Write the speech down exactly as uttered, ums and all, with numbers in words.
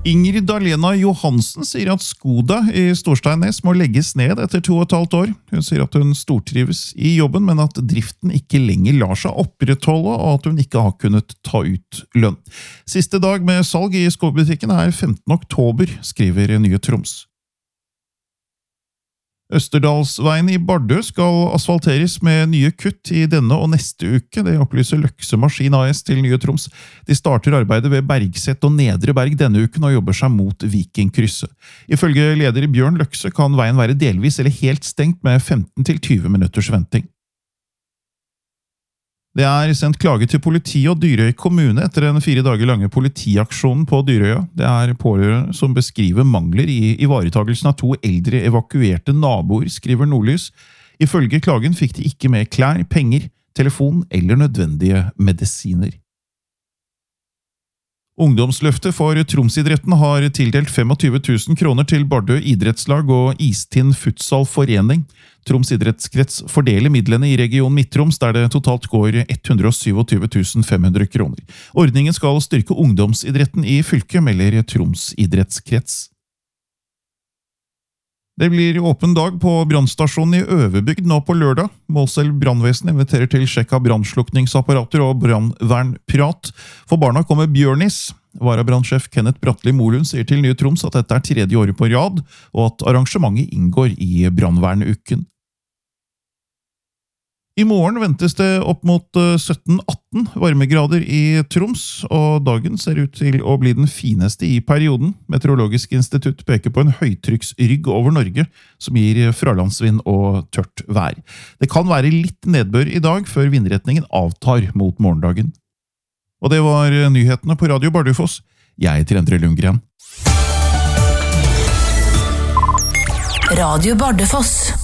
Ingrid Alena Johansen sier at Skoda i Storsteinnes må legges ned etter to og et halvt år. Hun sier at hun stortrives i jobben, men at driften ikke lenger lar seg opprettholde, og at hun ikke har kunnet ta ut lønn. Siste dag med salg i Skobutikken er femtende oktober, skriver Nye Troms. Østerdalsveien i Bardø skal asfalteres med nye kutt i denne og neste uke. Det opplyser Løkse Maskin A S til Nye Troms. De starter arbeidet ved Bergset og Nedre Berg denne uken og jobber seg mot Vikingkrysset. Ifølge leder Bjørn Løkse kan veien være delvis eller helt stengt med femten til tyve minutters venting. Det er sendt klage til politi og Dyrøy kommune etter en fire dager lange politiaksjonen på Dyrøya. Det er pårørende som beskriver mangler i ivaretagelsen av to eldre evakuerte naboer, skriver Nordlys. Ifølge klagen fikk de ikke med klær, penger, telefon eller nødvendige medisiner. Ungdomsløftet for Tromsidretten har tildelt tjuefem tusen kroner til Bardø idrettslag og Istind Futsal Forening. Troms idrettskrets fordeler midlene i region Midt-Troms, der det totalt går hundre og tjuesju tusen fem hundre kroner. Ordningen skal styrke ungdomsidretten i fylket, melder Troms idrettskrets. Det blir åpen dag på brannstasjonen i Øverbygd nå på lørdag. Målselv brannvesen inviterer til sjekk av brannslukningsapparater og brannvernprat. For barna kommer Bjørnis. Varabrannsjef Kenneth Bratteli Molund sier til Nye Troms at dette er tredje året på rad, og at arrangementet inngår i brannvernuken. I morgen ventes det opp mot sytten atten varmegrader i Troms, og dagen ser ut til å bli den fineste i perioden. Meteorologisk institutt peker på en høytrykksrygg over Norge, som gir fralandsvind og tørt vær. Det kan være litt nedbør i dag, før vindretningen avtar mot morgendagen. Og det var nyhetene på Radio Bardufoss. Jeg heter Endre Lundgren. Radio Bardufoss.